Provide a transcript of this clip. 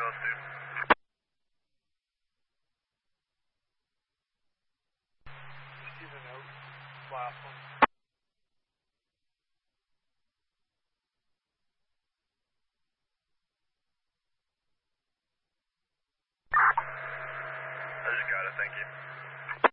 those two. See the note, last one. I just got it, thank you.